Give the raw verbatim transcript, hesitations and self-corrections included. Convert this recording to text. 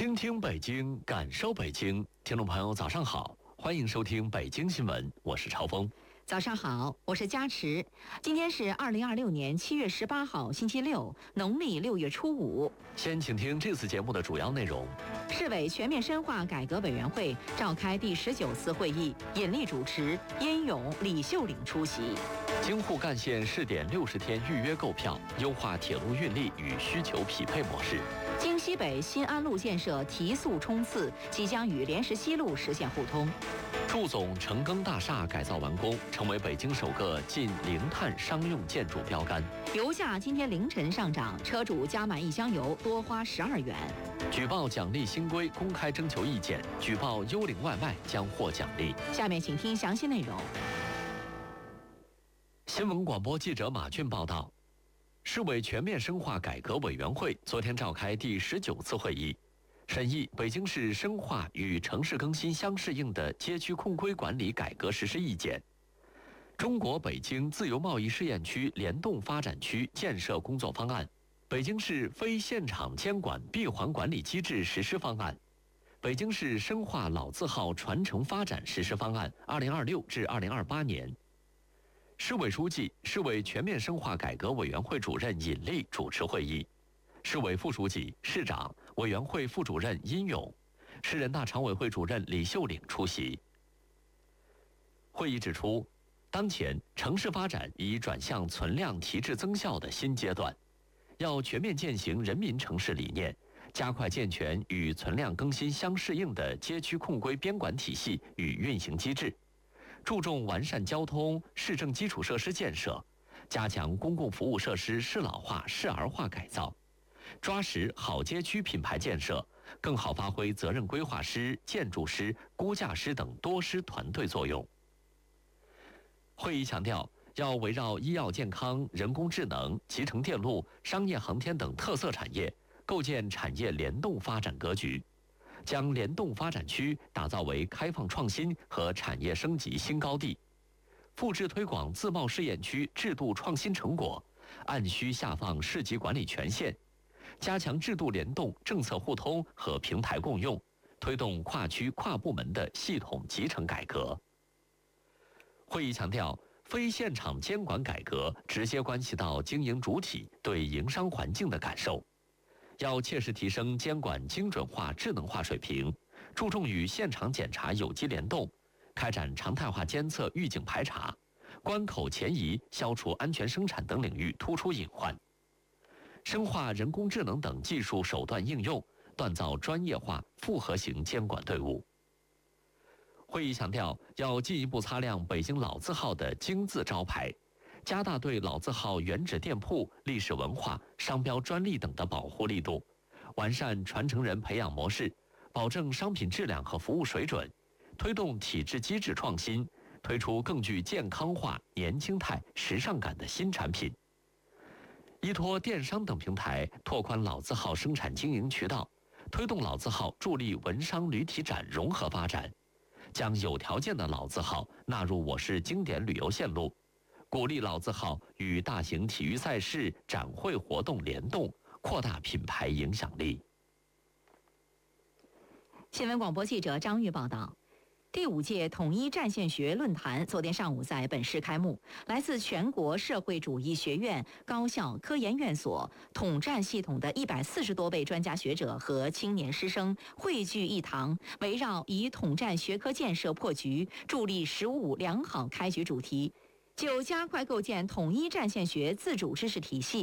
听听北京，感受北京。听众朋友，早上好，欢迎收听北京新闻，我是超峰。 早上好，我是佳池。今天是二零二六年七月十八号，星期六，农历六月初五。 先请听这次节目的主要内容。 市委全面深化改革委员会召开第十九次会议，尹力主持，殷勇、李秀岭出席。 京沪赣线试点六十天预约购票，优化铁路运力与需求匹配模式。 京西北新安路建设提速冲刺，即将与莲石西路实现互通。 祝总成庚大厦改造完工，成为北京首个进零碳商用建筑标杆。 油价今天凌晨上涨，车主加满一箱油多花十二元。 举报奖励新规公开征求意见，举报幽灵外卖将获奖励。 下面请听详细内容。 新闻广播记者马俊报道，市委全面深化改革委员会昨天召开第十九次会议，审议北京市深化与城市更新相适应的街区控规管理改革实施意见、中国北京自由贸易试验区联动发展区建设工作方案、北京市非现场监管闭环管理机制实施方案、北京市深化老字号传承发展实施方案（二零二六至二零二八年）。市委书记、市委全面深化改革委员会主任尹力主持会议，市委副书记、市长、委员会副主任殷勇，市人大常委会主任李秀岭出席。会议指出，当前城市发展已转向存量提质增效的新阶段，要全面践行人民城市理念，加快健全与存量更新相适应的街区控规编管体系与运行机制，注重完善交通、市政基础设施建设，加强公共服务设施适老化、适儿化改造，抓实好街区品牌建设，更好发挥责任规划师、建筑师、估价师等多师团队作用。会议强调，要围绕医药健康、人工智能、集成电路、商业航天等特色产业，构建产业联动发展格局，将联动发展区打造为开放创新和产业升级新高地，复制推广自贸试验区制度创新成果，按需下放市级管理权限，加强制度联动、政策互通和平台共用，推动跨区跨部门的系统集成改革。会议强调，非现场监管改革直接关系到经营主体对营商环境的感受，要切实提升监管精准化、智能化水平，注重与现场检查有机联动，开展常态化监测、预警排查，关口前移，消除安全生产等领域突出隐患，深化人工智能等技术手段应用，锻造专业化复合型监管队伍。会议强调，要进一步擦亮北京老字号的京字招牌，加大对老字号原址店铺、历史文化、商标专利等的保护力度，完善传承人培养模式，保证商品质量和服务水准，推动体制机制创新，推出更具健康化、年轻态、时尚感的新产品。依托电商等平台，拓宽老字号生产经营渠道，推动老字号助力文商旅体展融合发展，将有条件的老字号纳入我市经典旅游线路，鼓励老字号与大型体育赛事、展会活动联动，扩大品牌影响力。 新闻广播记者张玉报道。第五届统一战线学论坛昨天上午在本市开幕，来自全国社会主义学院、高校、科研院所、统战系统的一百四十多位专家学者和青年师生汇聚一堂，围绕以统战学科建设破局，助力“十五五”良好开局主题，就加快构建统一战线学自主知识体系